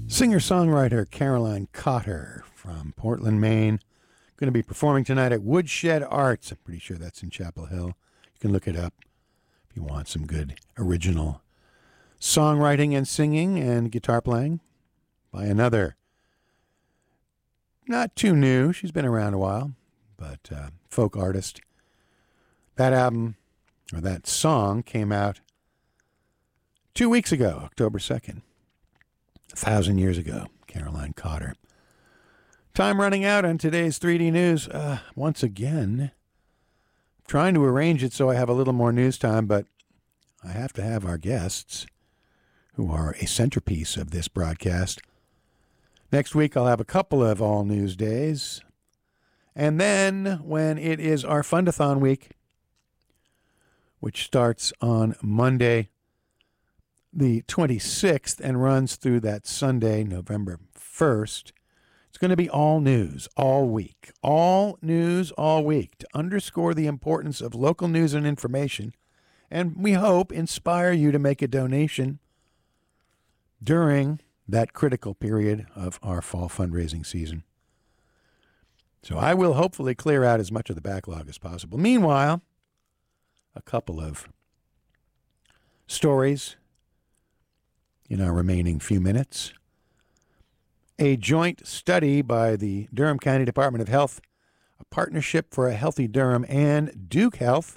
Singer-songwriter Caroline Cotter from Portland, Maine, going to be performing tonight at Woodshed Arts. I'm pretty sure that's in Chapel Hill. You can look it up if you want some good original songwriting and singing and guitar playing by another, not too new, she's been around a while, but folk artist. That album, or that song, came out 2 weeks ago, October 2nd. 1,000 years ago, Caroline Cotter. Time running out on today's 3D News. Once again, trying to arrange it so I have a little more news time, but I have to have our guests, who are a centerpiece of this broadcast. Next week, I'll have a couple of all news days. And then, when it is our Fundathon week, which starts on Monday, the 26th, and runs through that Sunday, November 1st. It's going to be all news all week. All news all week to underscore the importance of local news and information, and we hope inspire you to make a donation during that critical period of our fall fundraising season. So I will hopefully clear out as much of the backlog as possible. Meanwhile, a couple of stories in our remaining few minutes. A joint study by the Durham County Department of Health, a Partnership for a Healthy Durham, and Duke Health,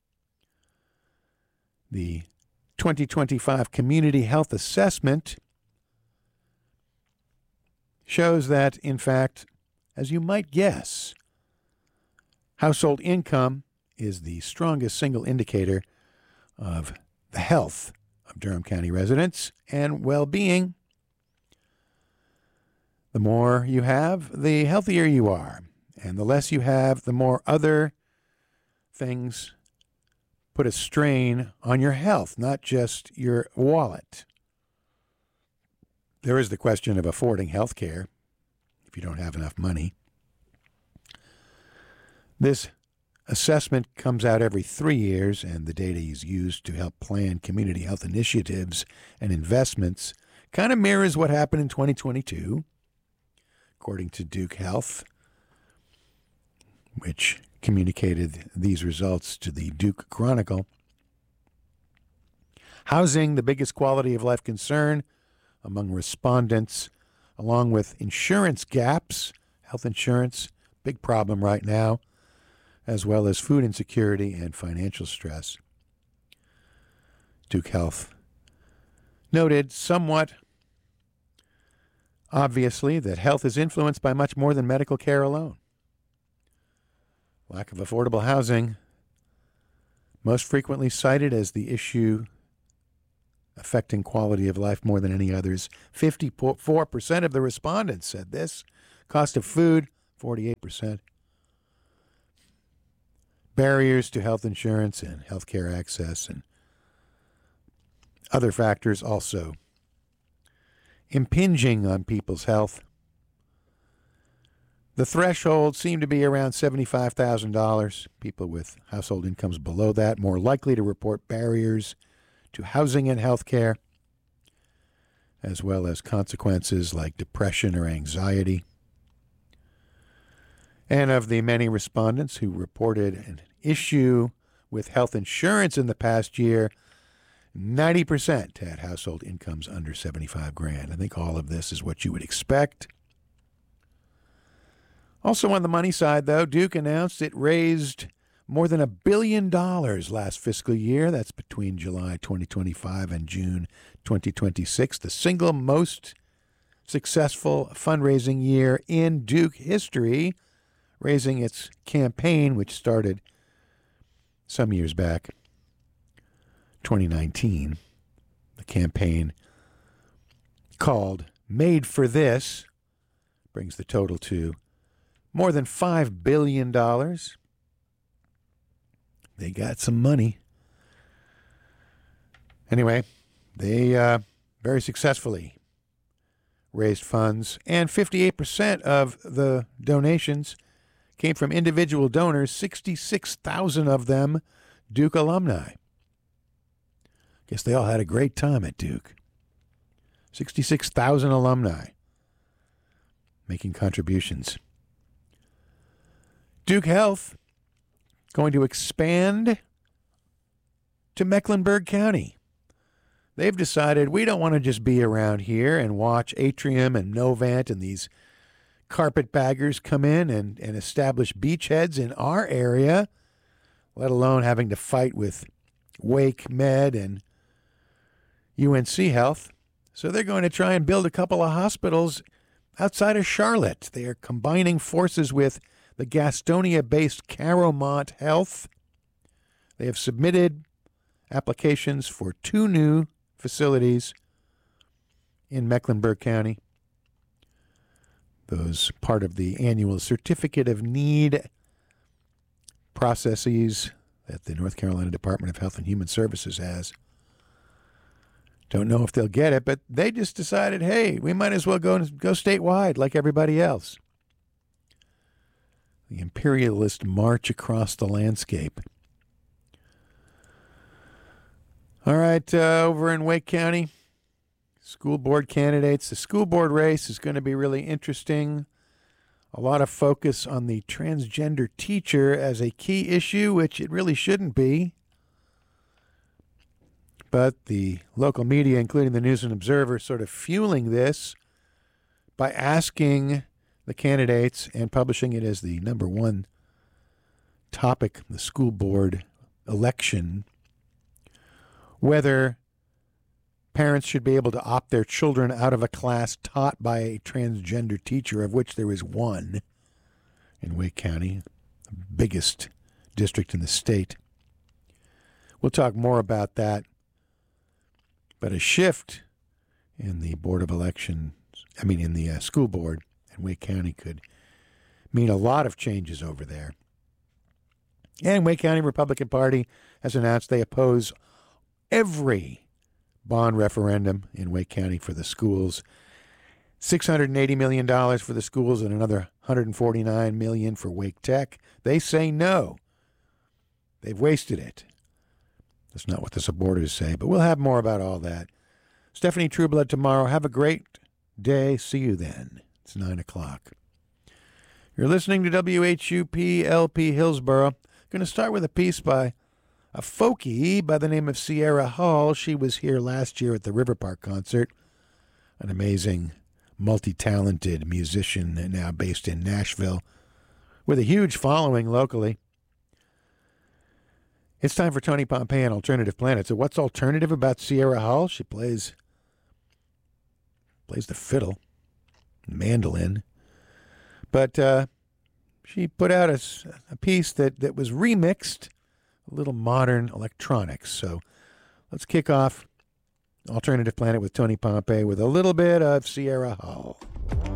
the 2025 Community Health Assessment, shows that, in fact, as you might guess, household income is the strongest single indicator of the health of Durham County residents and well-being. The more you have, the healthier you are. And the less you have, the more other things put a strain on your health, not just your wallet. There is the question of affording health care if you don't have enough money. This assessment comes out every 3 years, and the data is used to help plan community health initiatives and investments. Kind of mirrors what happened in 2022, according to Duke Health, which communicated these results to the Duke Chronicle. Housing, the biggest quality of life concern among respondents, along with insurance gaps, health insurance, big problem right now, as well as food insecurity and financial stress. Duke Health noted somewhat obviously that health is influenced by much more than medical care alone. Lack of affordable housing, most frequently cited as the issue affecting quality of life more than any others. 54% of the respondents said this. Cost of food, 48%. Barriers to health insurance and health care access and other factors also impinging on people's health. The threshold seemed to be around $75,000. People with household incomes below that more likely to report barriers to housing and health care, as well as consequences like depression or anxiety. And of the many respondents who reported an issue with health insurance in the past year, 90% had household incomes under $75,000. I think all of this is what you would expect. Also on the money side, though, Duke announced it raised more than $1 billion last fiscal year. That's between July 2025 and June 2026, the single most successful fundraising year in Duke history, raising its campaign, which started some years back, 2019. The campaign called Made for This brings the total to more than $5 billion. They got some money. Anyway, they very successfully raised funds, and 58% of the donations came from individual donors, 66,000 of them Duke alumni. Guess they all had a great time at Duke. 66,000 alumni making contributions. Duke Health going to expand to Mecklenburg County. They've decided we don't want to just be around here and watch Atrium and Novant and these carpetbaggers come in and establish beachheads in our area, let alone having to fight with Wake Med and UNC Health. So they're going to try and build a couple of hospitals outside of Charlotte. They are combining forces with the Gastonia-based Caromont Health. They have submitted applications for 2 new facilities in Mecklenburg County. Those part of the annual Certificate of Need processes that the North Carolina Department of Health and Human Services has. Don't know if they'll get it, but they just decided, hey, we might as well go statewide like everybody else. The imperialist march across the landscape. All right, over in Wake County, school board candidates. The school board race is going to be really interesting. A lot of focus on the transgender teacher as a key issue, which it really shouldn't be. But the local media, including the News and Observer, sort of fueling this by asking the candidates and publishing it as the number one topic, the school board election, whether parents should be able to opt their children out of a class taught by a transgender teacher, of which there is one in Wake County, the biggest district in the state. We'll talk more about that. But a shift in the Board of Elections, in the school board in Wake County could mean a lot of changes over there. And Wake County Republican Party has announced they oppose every bond referendum in Wake County for the schools. $680 million for the schools and another $149 million for Wake Tech. They say no. They've wasted it. That's not what the supporters say, but we'll have more about all that. Stephanie Trueblood tomorrow. Have a great day. See you then. It's 9 o'clock. You're listening to WHUP LP Hillsborough. Going to start with a piece by a folkie by the name of Sierra Hull. She was here last year at the River Park concert. An amazing, multi-talented musician now based in Nashville with a huge following locally. It's time for Tony Pompei and Alternative Planet. So what's alternative about Sierra Hull? She plays the fiddle, mandolin. But she put out a piece that was remixed, a little modern electronics. So let's kick off Alternative Planet with Tony Pompei with a little bit of Sierra Hull.